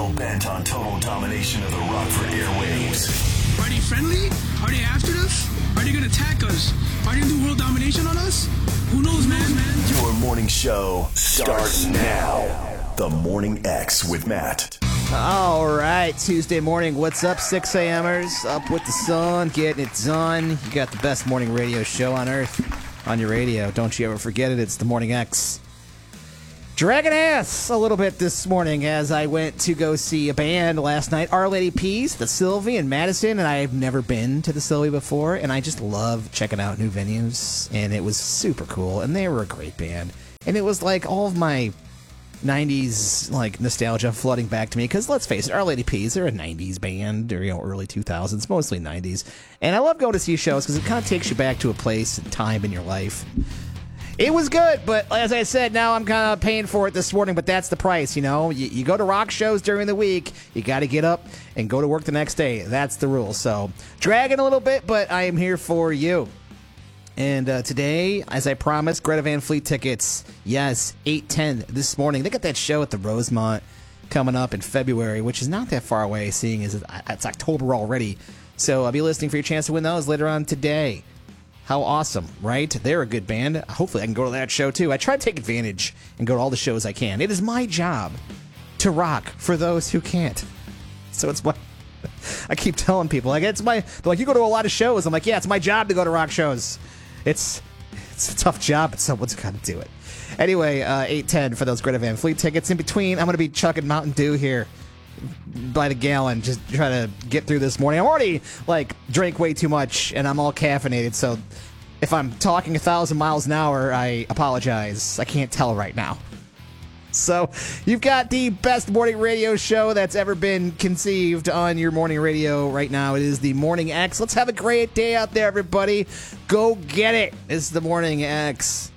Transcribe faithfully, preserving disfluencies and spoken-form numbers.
hell-bent on total domination of the Rockford airwaves. Are they friendly? Are they after us? Are they going to attack us? Are they going to do world domination on us? Who knows, man, man? Your morning show starts now. The Morning X with Matt. All right, Tuesday morning. What's up, six a.m.ers? Up with the sun, getting it done. You got the best morning radio show on earth on your radio. Don't you ever forget it. It's the Morning X. Dragging ass a little bit this morning as I went to go see a band last night, Our Lady Peace, the Sylvie in Madison, and I've never been to the Sylvie before, and I just love checking out new venues, and it was super cool, and they were a great band. And it was like all of my nineties like nostalgia flooding back to me, because let's face it, Our Lady Peace, they're a nineties band, or you know, early two thousands, mostly nineties, and I love going to see shows because it kind of takes you back to a place and time in your life. It was good, but as I said, now I'm kind of paying for it this morning, but that's the price, you know? You, you go to rock shows during the week, you got to get up and go to work the next day. That's the rule. So, dragging a little bit, but I am here for you. And uh, today, as I promised, Greta Van Fleet tickets, yes, eight ten this morning. They got that show at the Rosemont coming up in February, which is not that far away, seeing as it's October already. So I'll be listening for your chance to win those later on today. How awesome, right? They're a good band. Hopefully I can go to that show, too. I try to take advantage and go to all the shows I can. It is my job to rock for those who can't. So it's my... I keep telling people, like, it's my... They're like, you go to a lot of shows. I'm like, yeah, it's my job to go to rock shows. It's it's a tough job, but someone's got to do it. Anyway, uh, eight ten for those Greta Van Fleet tickets. In between, I'm going to be chucking Mountain Dew here by the gallon, just try to get through this morning. I'm already, like, drank way too much, and I'm all caffeinated, so if I'm talking a thousand miles an hour, I apologize. I can't tell right now. So, you've got the best morning radio show that's ever been conceived on your morning radio right now. It is the Morning X. Let's have a great day out there, everybody. Go get it. It's the Morning X.